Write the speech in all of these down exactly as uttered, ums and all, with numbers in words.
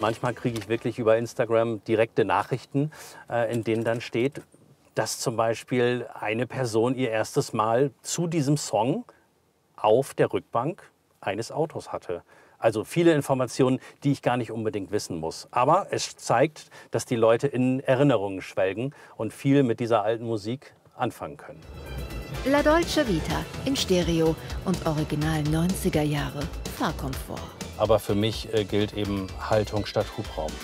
Manchmal kriege ich wirklich über Instagram direkte Nachrichten, äh, in denen dann steht, dass zum Beispiel eine Person ihr erstes Mal zu diesem Song auf der Rückbank eines Autos hatte. Also viele Informationen, die ich gar nicht unbedingt wissen muss. Aber es zeigt, dass die Leute in Erinnerungen schwelgen und viel mit dieser alten Musik anfangen können. La Dolce Vita in Stereo und Original neunziger Jahre Fahrkomfort. Aber für mich äh, gilt eben Haltung statt Hubraum.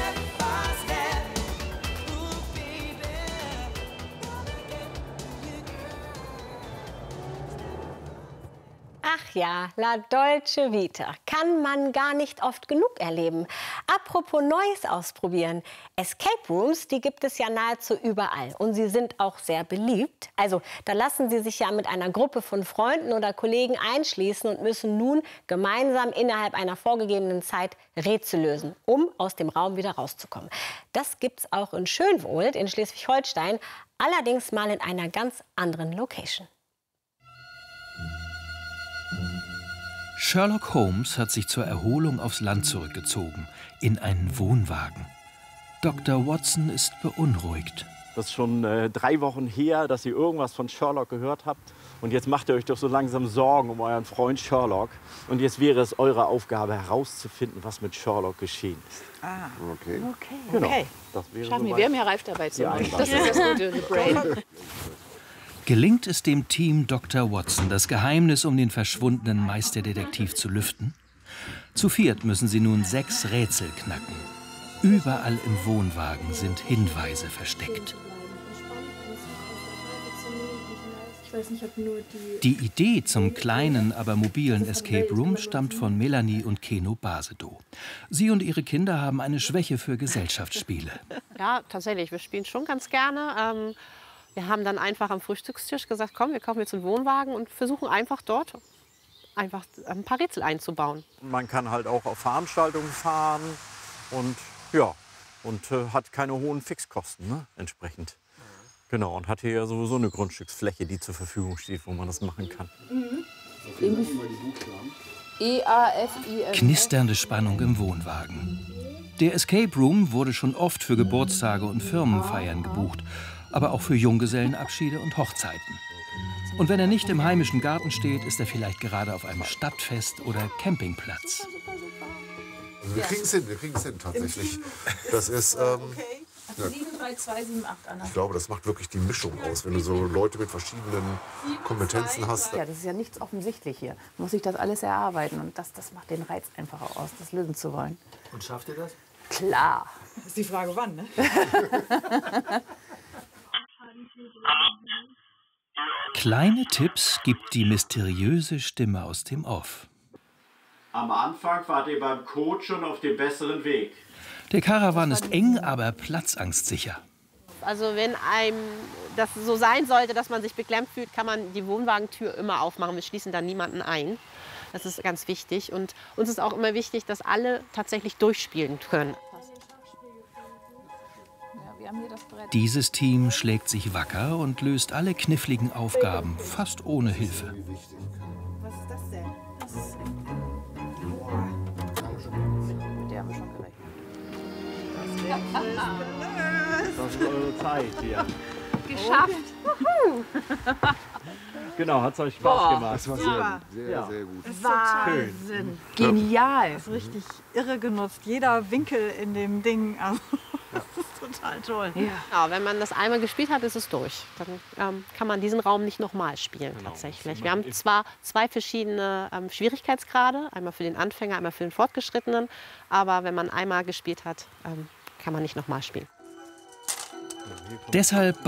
Ach ja, La Dolce Vita kann man gar nicht oft genug erleben. Apropos Neues ausprobieren. Escape Rooms, die gibt es ja nahezu überall. Und sie sind auch sehr beliebt. Also da lassen Sie sich ja mit einer Gruppe von Freunden oder Kollegen einschließen und müssen nun gemeinsam innerhalb einer vorgegebenen Zeit Rätsel lösen, um aus dem Raum wieder rauszukommen. Das gibt's auch in Schönwohld in Schleswig-Holstein, allerdings mal in einer ganz anderen Location. Sherlock Holmes hat sich zur Erholung aufs Land zurückgezogen, in einen Wohnwagen. Doktor Watson ist beunruhigt. Das ist schon äh, drei Wochen her, dass ihr irgendwas von Sherlock gehört habt. Und jetzt macht ihr euch doch so langsam Sorgen um euren Freund Sherlock. Und jetzt wäre es eure Aufgabe, herauszufinden, was mit Sherlock geschehen ist. Ah, okay. Okay. Genau. Okay. Das wäre Schaffen wir. soweit Wir haben ja Ralf dabei zu die machen. Einladung. Das ist das Gute, the Brain. Gelingt es dem Team Doktor Watson, das Geheimnis um den verschwundenen Meisterdetektiv zu lüften? Zu viert müssen sie nun sechs Rätsel knacken. Überall im Wohnwagen sind Hinweise versteckt. Die Idee zum kleinen, aber mobilen Escape Room stammt von Melanie und Keno Basedow. Sie und ihre Kinder haben eine Schwäche für Gesellschaftsspiele. Ja, tatsächlich. Wir spielen schon ganz gerne. Ähm Wir haben dann einfach am Frühstückstisch gesagt, komm, wir kaufen jetzt einen Wohnwagen und versuchen einfach dort einfach ein paar Rätsel einzubauen. Man kann halt auch auf Veranstaltungen fahren und ja, und äh, hat keine hohen Fixkosten, ne, entsprechend. Genau, und hat hier ja sowieso eine Grundstücksfläche, die zur Verfügung steht, wo man das machen kann. Mhm. E A F I N. Knisternde Spannung im Wohnwagen. Der Escape Room wurde schon oft für Geburtstage und Firmenfeiern gebucht, aber auch für Junggesellenabschiede und Hochzeiten. Und wenn er nicht im heimischen Garten steht, ist er vielleicht gerade auf einem Stadtfest oder Campingplatz. Also wir kriegen es hin, wir kriegen es hin tatsächlich. Das ist, ähm, ja, sieben drei zwei sieben acht, Anna. ich glaube, das macht wirklich die Mischung aus, wenn du so Leute mit verschiedenen Kompetenzen hast. Ja, das ist ja nichts offensichtlich hier. Man muss sich das alles erarbeiten und das, das macht den Reiz einfach auch aus, das lösen zu wollen. Und schafft ihr das? Klar. Das ist die Frage, wann, ne? Kleine Tipps gibt die mysteriöse Stimme aus dem Off. Am Anfang wart ihr beim Coach schon auf dem besseren Weg. Der Karawan ist eng, aber platzangstsicher. Also wenn einem das so sein sollte, dass man sich beklemmt fühlt, kann man die Wohnwagentür immer aufmachen. Wir schließen da niemanden ein. Das ist ganz wichtig. Und uns ist auch immer wichtig, dass alle tatsächlich durchspielen können. Dieses Team schlägt sich wacker und löst alle kniffligen Aufgaben fast ohne Hilfe. Was ist das denn? Das ist Mit der haben wir schon gerechnet. Das ist eure Zeit hier. Geschafft! Genau, hat es euch Spaß Boah. gemacht. Das war sehr, sehr, Ja. sehr gut. Wahnsinn. Genial! Das ist richtig irre genutzt. Jeder Winkel in dem Ding. Also, das ist total toll. Ja. Ja, wenn man das einmal gespielt hat, ist es durch. Dann ähm, kann man diesen Raum nicht nochmal spielen tatsächlich. Wir haben zwar zwei verschiedene ähm, Schwierigkeitsgrade, einmal für den Anfänger, einmal für den Fortgeschrittenen. Aber wenn man einmal gespielt hat, ähm, kann man nicht nochmal spielen. Deshalb